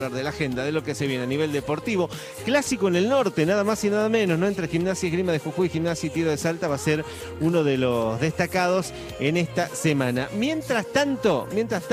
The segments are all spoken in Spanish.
de la agenda, de lo que se viene a nivel deportivo. Clásico en el norte, nada más y nada menos, ¿no? Entre Gimnasia y Esgrima de Jujuy, Gimnasia y Tiro de Salta va a ser uno de los destacados en esta semana. Mientras tanto,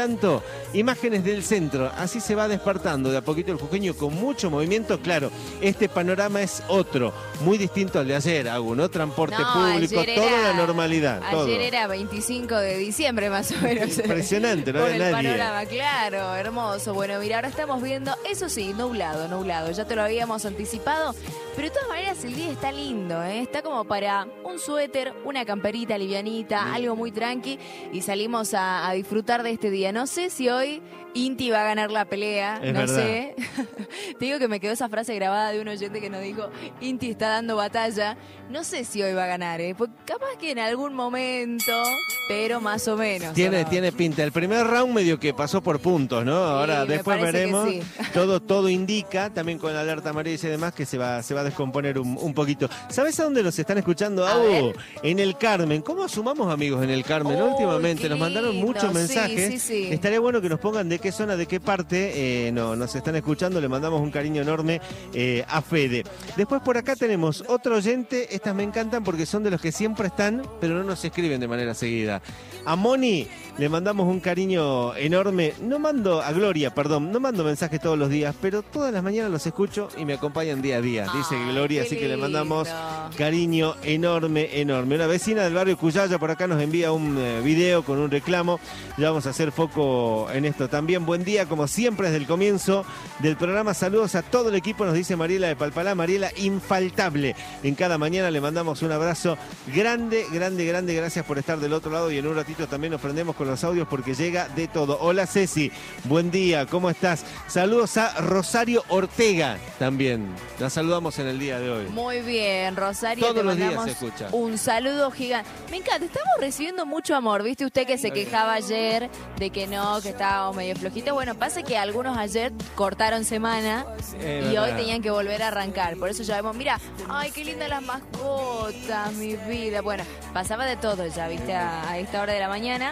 imágenes del centro, así se va despertando de a poquito el jujeño con mucho movimiento. Claro, este panorama es otro, muy distinto al de ayer, ¿no? Transporte público, toda la normalidad. Ayer era 25 de diciembre más o menos. Impresionante, ¿no? Con el panorama, claro, hermoso. Bueno, mira, ahora estamos viendo, eso sí, nublado, ya te lo habíamos anticipado, pero de todas maneras el día está lindo, ¿eh? Está como para un suéter, una camperita livianita, algo muy tranqui, y salimos a disfrutar de este día. No sé si hoy Inti va a ganar la pelea, es no verdad. sé. Te digo que me quedó esa frase grabada de un oyente que nos dijo, Inti está dando batalla. No sé si hoy va a ganar, porque capaz que en algún momento, pero más o menos. Tiene pinta. El primer round medio que pasó por puntos, ¿no? Ahora después veremos. Sí. Todo indica, también con la alerta amarilla y demás, que se va a descomponer un poquito. ¿Sabes a dónde nos están escuchando, Abu? En el Carmen. ¿Cómo sumamos amigos en el Carmen? Últimamente nos mandaron muchos mensajes. Sí. Estaría bueno que nos pongan de qué zona, de qué parte nos están escuchando. Le mandamos un cariño enorme a Fede. Después por acá tenemos otro oyente. Estas me encantan porque son de los que siempre están, pero no nos escriben de manera seguida. A Moni le mandamos un cariño enorme. No mando mensajes todos los días, pero todas las mañanas los escucho y me acompañan día a día, dice Gloria, así que le mandamos cariño enorme. Una vecina del barrio Cuyaya por acá nos envía un video con un reclamo. Ya vamos a hacer foco en esto también. Buen día, como siempre, desde el comienzo del programa. Saludos a todo el equipo, nos dice Mariela de Palpalá. Mariela, infaltable. En cada mañana le mandamos un abrazo grande. Gracias por estar del otro lado y en un ratito también nos prendemos con los audios porque llega de todo. Hola Ceci, buen día, ¿cómo estás? Saludos a Rosario Ortega también. La saludamos en el día de hoy. Muy bien, Rosario. Todos te los días mandamos se escucha. Un saludo gigante. Me encanta, estamos recibiendo mucho amor. ¿Viste usted que se quejaba ayer de que que estábamos medio flojitos? Bueno, pasa que algunos ayer cortaron semana y hoy tenían que volver a arrancar. Por eso ya vemos, mira, ay, qué lindas las mascotas, mi vida. Bueno, pasaba de todo ya, ¿viste? A esta hora de la mañana.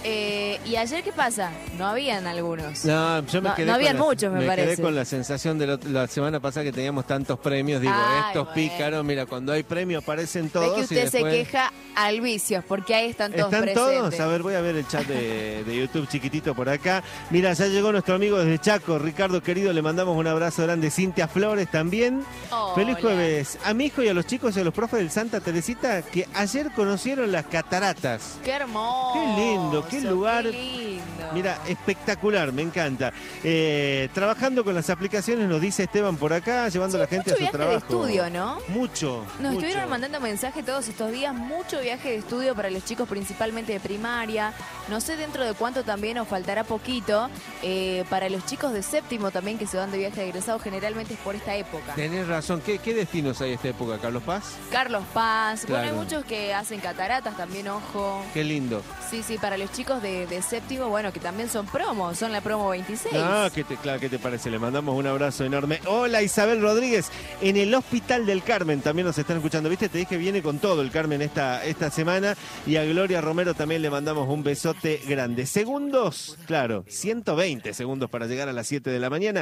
¿Y ayer qué pasa? No habían algunos. No, yo me quedé no habían muchos, me parece. Me quedé con la sensación de la semana pasada que teníamos tantos premios. Digo, estos pícaros, mira, cuando hay premios aparecen todos. Ve que usted se queja al vicio, porque ahí están todos presentes. ¿Están todos? A ver, voy a ver el chat de YouTube chiquitito por acá. Mira, ya llegó nuestro amigo desde Chaco, Ricardo querido, le mandamos un abrazo grande. Cintia Flores también. Feliz jueves. A mi hijo y a los chicos y a los profes del Santa Teresita que ayer conocieron las cataratas. ¡Qué hermoso! ¡Qué lindo! ¡Qué lugar! ¡Qué lindo! Mira, espectacular, me encanta. Trabajando con las aplicaciones, nos dice Esteban por acá, llevando a la gente a su trabajo. Mucho viaje de estudio, ¿no? Mucho. Nos estuvieron mandando mensajes todos estos días, mucho viaje de estudio para los chicos, principalmente de primaria. No sé dentro de cuánto también nos faltará poquito. Para los chicos de séptimo también que se van de viaje de egresado, generalmente es por esta época. Tenés razón. ¿Qué destinos hay esta época? ¿Carlos Paz? Carlos Paz. Claro. Bueno, hay muchos que hacen cataratas también, ojo. Qué lindo. Sí, para los chicos de séptimo, bueno, que también son promos, son la promo 26. Claro, ¿qué te parece? Le mandamos un abrazo enorme. Hola Isabel Rodríguez, en el Hospital del Carmen también nos están escuchando. ¿Viste? Te dije que viene con todo el Carmen esta semana. Y a Gloria Romero también le mandamos un besote grande. Segundos, claro, 120 segundos para llegar a las 7 de la mañana.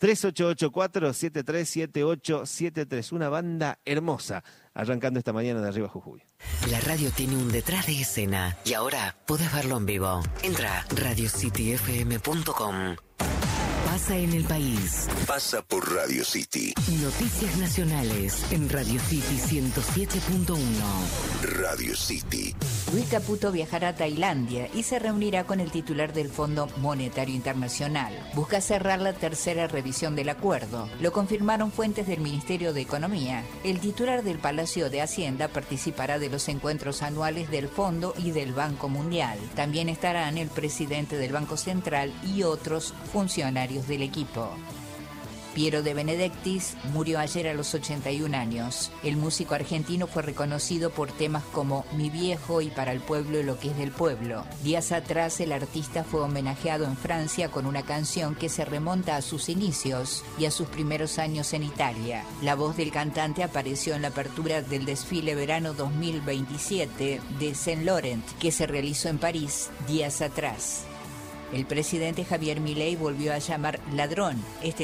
3884-737873. Una banda hermosa. Arrancando esta mañana de Arriba Jujuy. La radio tiene un detrás de escena y ahora podés verlo en vivo. Entra a radiocityfm.com. Pasa en el país. Pasa por Radio City. Noticias nacionales en Radio City 107.1. Radio City. Luis Caputo viajará a Tailandia y se reunirá con el titular del Fondo Monetario Internacional. Busca cerrar la tercera revisión del acuerdo. Lo confirmaron fuentes del Ministerio de Economía. El titular del Palacio de Hacienda participará de los encuentros anuales del Fondo y del Banco Mundial. También estarán el presidente del Banco Central y otros funcionarios del equipo. Piero de Benedictis murió ayer a los 81 años. El músico argentino fue reconocido por temas como Mi viejo y Para el pueblo lo que es del pueblo. Días atrás el artista fue homenajeado en Francia con una canción que se remonta a sus inicios y a sus primeros años en Italia. La voz del cantante apareció en la apertura del desfile verano 2027 de Saint Laurent que se realizó en París días atrás. El presidente Javier Milei volvió a llamar ladrón este